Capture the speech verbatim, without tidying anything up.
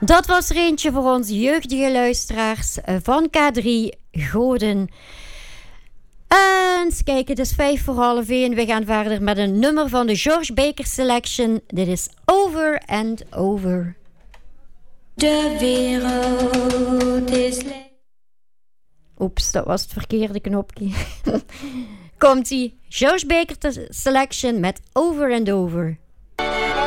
Dat was er eentje voor onze jeugdige luisteraars van K drie, Goden. En eens kijken, het is vijf voor half één. We gaan verder met een nummer van de George Baker Selection. Dit is Over and Over. De wereld is leeg. Oeps, dat was het verkeerde knopje. Komt-ie, George Baker Selection met Over and Over.